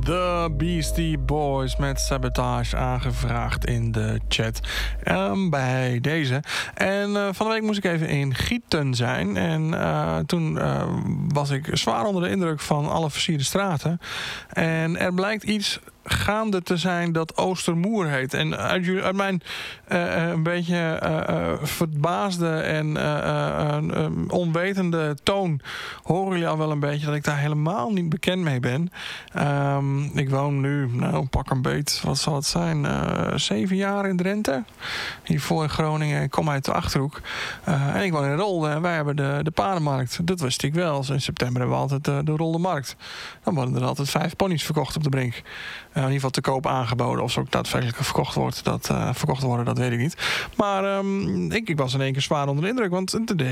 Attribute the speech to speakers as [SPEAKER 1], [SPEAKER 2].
[SPEAKER 1] The Beastie Boys met Sabotage aangevraagd in de chat bij deze. En van de week moest ik even in Gieten zijn. En toen was ik zwaar onder de indruk van alle versierde straten. En er blijkt iets gaande te zijn dat Oostermoer heet. En uit mijn een beetje verbaasde en onwetende toon horen jullie al wel een beetje dat ik daar helemaal niet bekend mee ben. Ik woon nu, pak een beet, wat zal het zijn? 7 jaar in Drenthe. Hiervoor in Groningen. Ik kom uit de Achterhoek. En ik woon in Rolde en wij hebben de paardenmarkt. Dat wist ik wel. In september hebben we altijd de Rolde Markt. Dan worden er altijd 5 ponies verkocht op de Brink. In ieder geval te koop aangeboden. Of ze ook daadwerkelijk verkocht worden, dat weet ik niet. Maar ik was in één keer zwaar onder de indruk. Want